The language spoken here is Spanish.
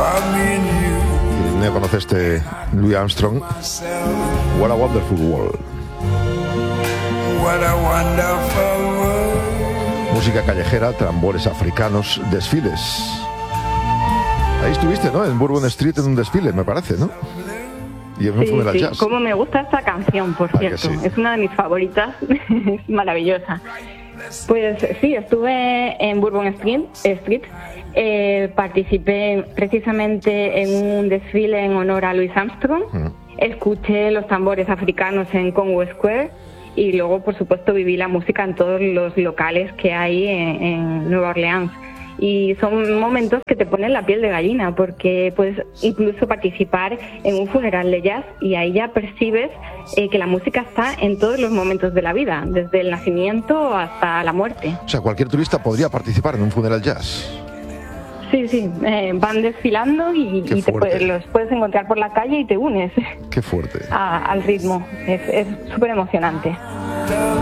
¿Quién no conoce este Louis Armstrong? What a Wonderful World. Música callejera, tambores africanos, desfiles. Ahí estuviste, ¿no? En Bourbon Street en un desfile, me parece, ¿no? Y en un funeral jazz. Cómo me gusta esta canción, por cierto. Sí. Es una de mis favoritas. Es maravillosa. Pues sí, estuve en Bourbon Street. Participé precisamente en un desfile en honor a Louis Armstrong. Escuché los tambores africanos en Congo Square. Y luego, por supuesto, viví la música en todos los locales que hay en Nueva Orleans. Y son momentos que te ponen la piel de gallina, porque puedes incluso participar en un funeral de jazz y ahí ya percibes que la música está en todos los momentos de la vida, desde el nacimiento hasta la muerte. O sea, cualquier turista podría participar en un funeral jazz. Sí, van desfilando y los puedes encontrar por la calle y te unes. Qué fuerte. Al ritmo, es súper emocionante.